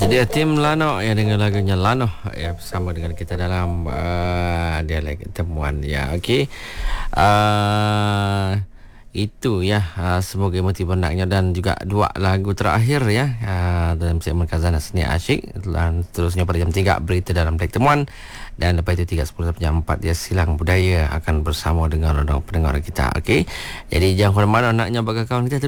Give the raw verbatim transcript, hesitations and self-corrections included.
Jadi tim Lano ya dengan lagunya Lano ya bersama dengan kita dalam uh, dialek temuan ya. Okey. Uh, itu ya uh, semoga motivasi benaknya dan juga dua lagu terakhir ya uh, dalam segmen Khazanah Seni Asyik dan seterusnya pada jam tiga berita dalam dialek temuan dan lepas itu tiga sepuluh sampai jam empat dia Silang Budaya akan bersama dengan orang pendengar kita. Okey. Jadi jangan ke mana-mana naknya bagi kawan kita.